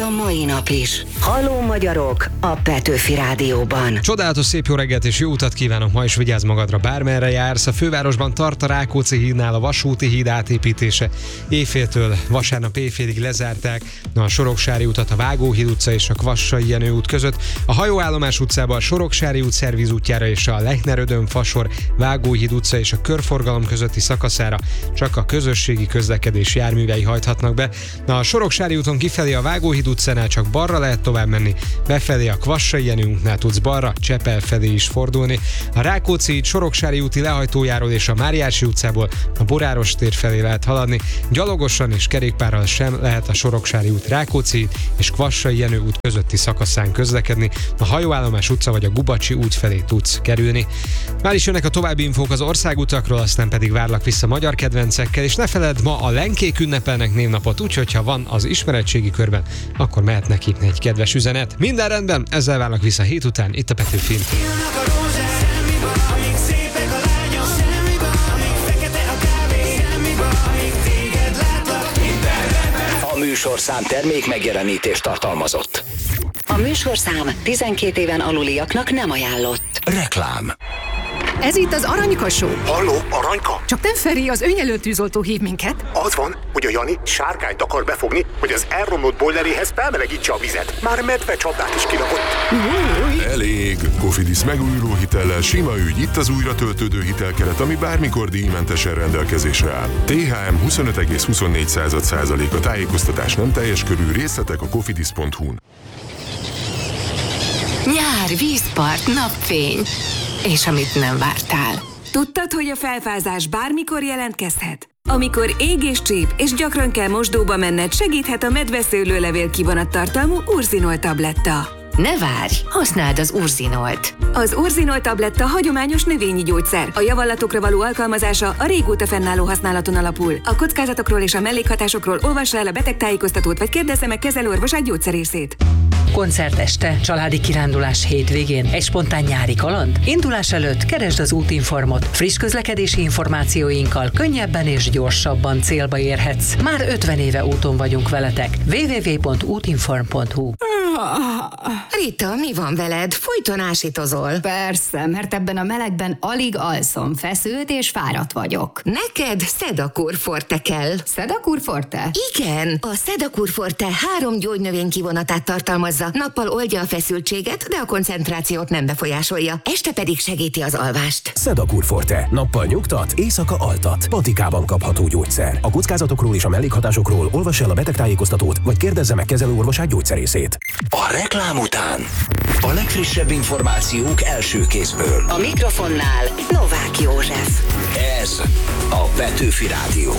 a mai nap is. Halló magyarok a Petőfi Rádióban. Csodálatos szép jó reggelt és jó utat kívánok, ma is vigyázz magadra, bármerre jársz. A fővárosban tart a Rákóczi hídnál a vasúti híd átépítése. Éjféltől vasárnap éjfélig lezárták a Soroksári utat a Vágóhíd utca és a Kvassai Jenő út között. A Hajóállomás utcában a Soroksári út szervízútjára és a Lechner-Ödön-Fasor Vágóhíd utca és a körforgalom közötti szakaszára csak a közösségi közlekedés járművei hajthatnak be. A Soroksári úton kifelé a Vágóhíd utcánál csak balra lehet tovább menni, befelé a Kvassai Jenő útnál tudsz balra, Csepel felé is fordulni. A Rákóczi híd Soroksári úti lehajtójáról és a Máriási utcából a Boráros tér felé lehet haladni. Gyalogosan és kerékpárral sem lehet a Soroksári út, Rákóczi híd és Kvassai Jenő út közötti szakaszán közlekedni. A Hajóállomás utca vagy a Gubacsi út felé tudsz kerülni. Már is jönnek a további infók az országutakról, aztán pedig várlak vissza magyar kedvencekkel, és ne feledd, ma a lenkék ünnepelnek névnapot, úgyhogy ha van az ismeretségi körben, akkor mehet nekik egy kedves üzenet. Minden rendben, ezzel várlak vissza hét után, itt a Petőfin. A műsorszám termék megjelenítést tartalmazott. A műsorszám 12 éven aluliaknak nem ajánlott. Reklám. Ez itt az Aranyka Show. Halló, Aranyka? Csak nem Feri, az önjelölt tűzoltó hív minket. Az van, hogy a Jani sárkányt akar befogni, hogy az elromlott bojleréhez felmelegítse a vizet. Már medvecsapdát is kilapott. Elég! Cofidis megújuló hitellel sima ügy, itt az újra töltődő hitelkeret, ami bármikor díjmentesen rendelkezésre áll. THM 25,24%, a tájékoztatás nem teljes körű, részletek a cofidis.hu-n. Nyár, vízpart, napfény. És amit nem vártál. Tudtad, hogy a felfázás bármikor jelentkezhet? Amikor ég és csíp, és gyakran kell mosdóba menned, segíthet a medveszőlőlevél kivonattartalmú Urzinol tabletta. Ne várj, használd az Urzinolt. Az Urzinol tabletta hagyományos növényi gyógyszer. A javallatokra való alkalmazása a régóta fennálló használaton alapul. A kockázatokról és a mellékhatásokról olvassa el a betegtájékoztatót, vagy kérdezze meg kezelőorvosát, gyógyszerészét. Koncerteste, családi kirándulás hétvégén, egy spontán nyári kaland? Indulás előtt keresd az útinformot. Friss közlekedési információinkkal könnyebben és gyorsabban célba érhetsz. Már 50 éve úton vagyunk veletek. www.útinform.hu. Rita, mi van veled? Folyton ásítozol. Persze, mert ebben a melegben alig alszom, feszült és fáradt vagyok. Neked Sedakur Forte kell. Sedakur Forte? Igen, a Sedakur Forte 3 gyógynövény kivonatát tartalmazza. Nappal oldja a feszültséget, de a koncentrációt nem befolyásolja. Este pedig segíti az alvást. Sedakur Forte. Nappal nyugtat, éjszaka altat. Patikában kapható gyógyszer. A kockázatokról és a mellékhatásokról olvass el a betegtájékoztatót, vagy kérdezze meg kezelőorvosát, gyógyszerészét. A reklám után a legfrissebb információk első kézből. A mikrofonnál Novák József. Ez a Petőfi Rádió.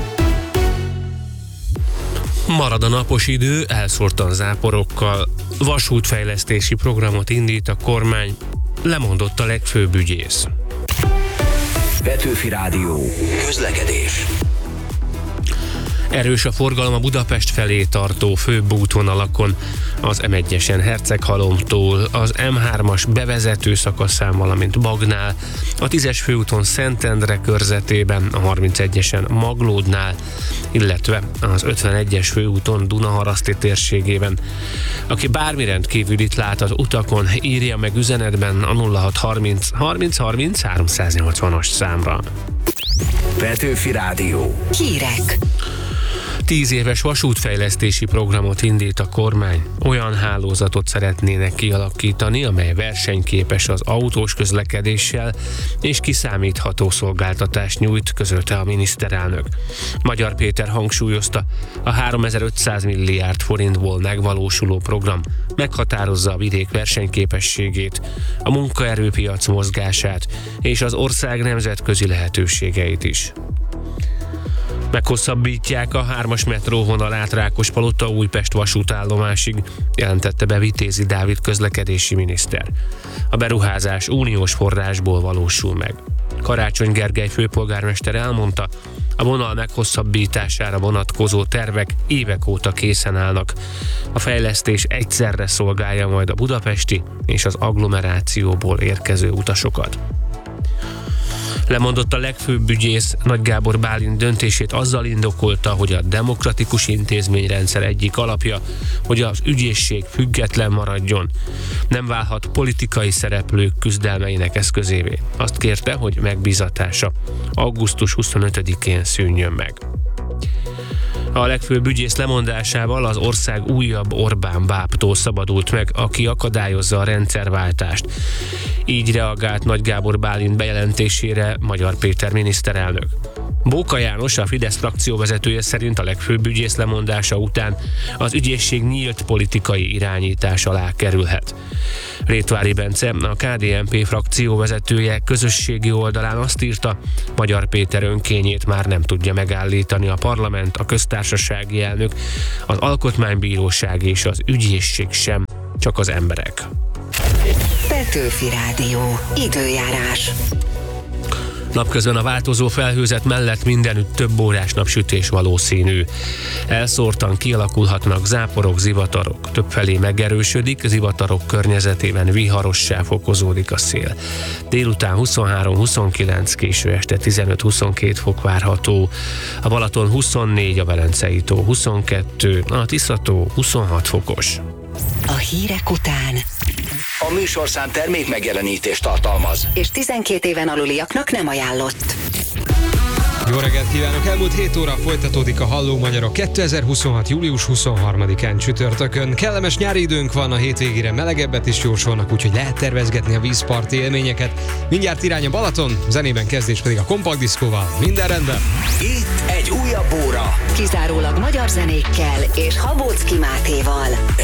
Marad a napos idő, elszórtan záporokkal. Vasútfejlesztési programot indít a kormány, lemondott a legfőbb ügyész. Petőfi Rádió. Közlekedés. Erős a forgalom a Budapest felé tartó főbb útvonalakon, az M1-esen Herceghalomtól, az M3-as bevezető szakaszán, valamint Bagnál, a 10-es főúton Szentendre körzetében, a 31-esen Maglódnál, illetve az 51-es főúton Dunaharaszti térségében. Aki bármi rendkívülit lát az utakon, írja meg üzenetben a 0630 30 30 380-as számra. Petőfi Rádió. Hírek. 10 éves vasútfejlesztési programot indít a kormány. Olyan hálózatot szeretnének kialakítani, amely versenyképes az autós közlekedéssel és kiszámítható szolgáltatást nyújt, közölte a miniszterelnök. Magyar Péter hangsúlyozta, a 3500 milliárd forintból megvalósuló program meghatározza a vidék versenyképességét, a munkaerőpiac mozgását és az ország nemzetközi lehetőségeit is. Meghosszabbítják a 3-as metróvonalát Rákospalota-Újpest vasútállomásig, jelentette be Vitézi Dávid közlekedési miniszter. A beruházás uniós forrásból valósul meg. Karácsony Gergely főpolgármester elmondta, a vonal meghosszabbítására vonatkozó tervek évek óta készen állnak. A fejlesztés egyszerre szolgálja majd a budapesti és az agglomerációból érkező utasokat. Lemondott a legfőbb ügyész, Nagy Gábor Bálint döntését azzal indokolta, hogy a demokratikus intézményrendszer egyik alapja, hogy az ügyészség független maradjon. Nem válhat politikai szereplők küzdelmeinek eszközévé. Azt kérte, hogy megbízatása augusztus 25-én szűnjön meg. A legfőbb ügyész lemondásával az ország újabb Orbán bábtól szabadult meg, aki akadályozza a rendszerváltást. Így reagált Nagy Gábor Bálint bejelentésére Magyar Péter miniszterelnök. Bóka János, a Fidesz frakcióvezetője szerint a legfőbb ügyész lemondása után az ügyészség nyílt politikai irányítás alá kerülhet. Rétvári Bence, a KDNP frakcióvezetője közösségi oldalán azt írta, Magyar Péter önkényét már nem tudja megállítani a parlament, a köztársasági elnök, az alkotmánybíróság és az ügyészség sem, csak az emberek. Petőfi Rádió. Időjárás. Napközben a változó felhőzet mellett mindenütt több órás napsütés valószínű. Elszórtan kialakulhatnak záporok, zivatarok. Többfelé megerősödik, zivatarok környezetében viharossá fokozódik a szél. Délután 23-29, késő este 15-22 fok várható. A Balaton 24, a Velencei tó 22, a Tisza-tó 26 fokos. A hírek után A műsorszám termék megjelenítést tartalmaz. és 12 éven aluliaknak nem ajánlott. Jó reggelt kívánok! Elmúlt 7 óra folytatódik a Halló Magyarok 2026. július 23-án csütörtökön. Kellemes nyári időnk van, a hétvégére melegebbet is jósolnak, úgyhogy lehet tervezgetni a vízparti élményeket. Mindjárt irány a Balaton, zenében kezdés pedig a Kompakt Diszkóval. Minden rendben! Itt egy újabb óra. Kizárólag magyar zenékkel és Habóczki Mátéval.